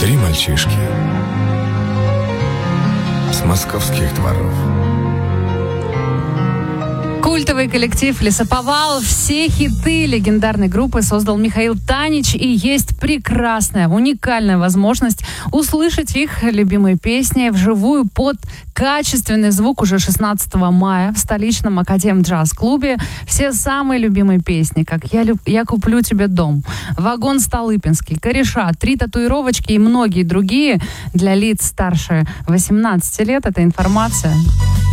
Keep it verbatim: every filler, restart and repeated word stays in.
Три мальчишки с московских дворов. Культовый коллектив «Лесоповал». Все хиты легендарной группы создал Михаил Танич, и есть прекрасная, уникальная возможность услышать их любимые песни вживую под качественный звук уже шестнадцатого мая в столичном Академ-джаз-клубе. Все самые любимые песни, как «Я, люб... Я куплю тебе дом», «Вагон Столыпинский», «Кореша», «Три татуировочки» и многие другие для лиц старше восемнадцати лет. Эта информация